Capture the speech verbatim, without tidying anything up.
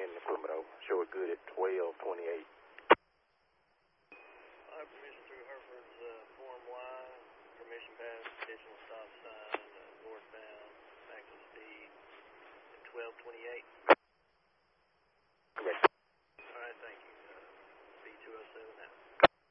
handling equipment over. Show it good at twelve twenty-eight. I have permission through Hereford's uh, Form Y, permission pass, additional stop sign, uh, northbound, active speed at twelve twenty-eight.